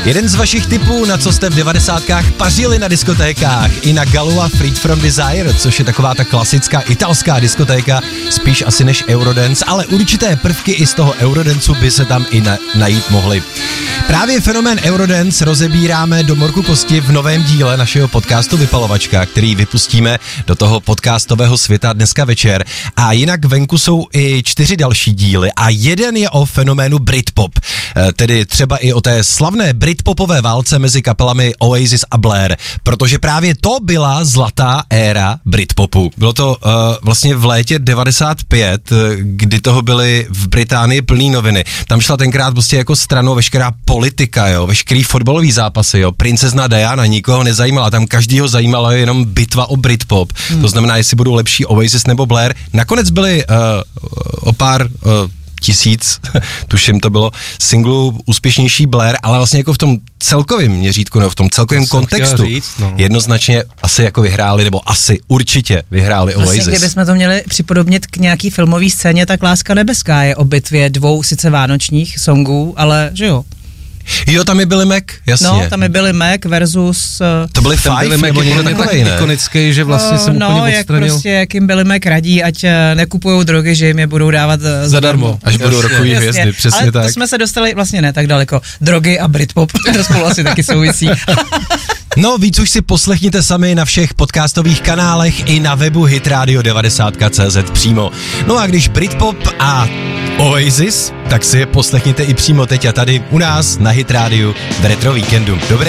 Jeden z vašich tipů, na co jste v 90kách pařili na diskotékách, i na Galua Freed from Desire, což je taková ta klasická italská diskotéka, spíš asi než Eurodance, ale určité prvky i z toho Eurodanceu by se tam i najít mohly. Právě fenomén Eurodance rozebíráme do morku kosti v novém díle našeho podcastu Vypalovačka, který vypustíme do toho podcastového světa dneska večer. A jinak venku jsou i 4 další díly a jeden je o fenoménu Britpop, tedy třeba i o té slavné britpopové válce mezi kapelami Oasis a Blair, protože právě to byla zlatá éra Britpopu. Bylo to vlastně v létě 95, kdy toho byly v Británii plný noviny. Tam šla tenkrát prostě jako stranou veškerá politika, jo, veškerý fotbalový zápasy, jo, princezna Diana nikoho nezajímala, tam každýho zajímala jenom bitva o Britpop. To znamená, jestli budou lepší Oasis nebo Blair. Nakonec byly o pár tisíc, tuším to bylo, singlů úspěšnější Blair, ale vlastně jako v tom celkovém měřítku, nebo v tom celkovém kontextu jednoznačně asi jako vyhráli, nebo asi určitě vyhráli Oasis. Vlastně, kdybychom to měli připodobnit k nějaký filmový scéně, tak Láska nebeská je o bitvě 2 sice vánočních songů, ale že jo. Jo, tam je Billy Mac, jasně. No, tam je Billy Mac versus... To byly Five, nebo někdo takovej, ne? Ikonický, že vlastně jsem úplně odstranil. Jak prostě, jak jim Billy Mac radí, ať nekupujou drogy, že jim je budou dávat zadarmo. Až budou rokový hvězdy, přesně ale tak. To jsme se dostali vlastně ne tak daleko. Drogy a Britpop, to spolu asi taky souvisí. No, víc už si poslechněte sami na všech podcastových kanálech i na webu hitradio90.cz přímo. No a když Britpop a Oasis, tak si je poslechněte i přímo teď a tady u nás na Hit Radio v Retro Víkendu. Dobré